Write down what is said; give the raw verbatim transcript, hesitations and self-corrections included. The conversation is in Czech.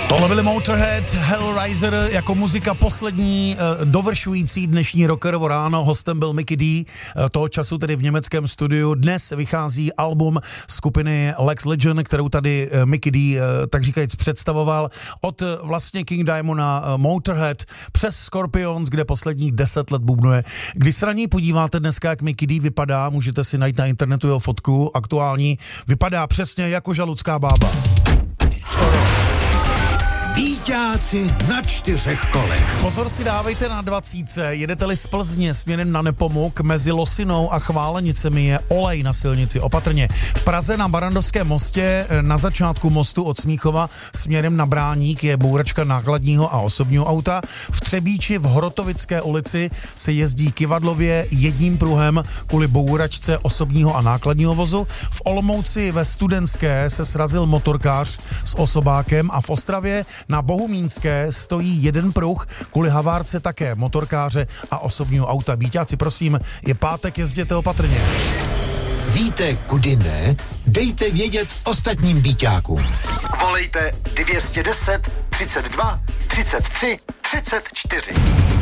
Tohle byly Motorhead, Hellraiser jako muzika poslední, dovršující dnešní Rockerovo ráno. Hostem byl Mikkey D, toho času tedy v německém studiu. Dnes vychází album skupiny Lex Legion, kterou tady Mikkey D tak říkajíc představoval. Od vlastně King Diamona, Motorhead přes Scorpions, kde posledních deset let bubnuje. Když se na něj podíváte dneska, jak Mikkey D vypadá, můžete si najít na internetu jeho fotku aktuální. Vypadá přesně jako žaludská bába. Víťáci na čtyřech kolech. Pozor si dávejte na dvacítce, jedete-li z Plzně směrem na Nepomuk, mezi Losinou a Chválenicemi je olej na silnici, opatrně. V Praze na Barrandovském mostě na začátku mostu od Smíchova směrem na Bráník je bouračka nákladního a osobního auta. V Třebíči v Horotovické ulici se jezdí kyvadlově jedním pruhem kvůli bouračce osobního a nákladního vozu. V Olomouci ve Studenské se srazil motorkář s osobákem a v Ostravě na Bohumínské stojí jeden pruh kvůli havárce také motorkáře a osobního auta. Víťáci, prosím, je pátek, jezděte opatrně. Víte, kudy ne? Dejte vědět ostatním víťákům. Volejte dvě stě deset, třicet dva, třicet tři, třicet čtyři.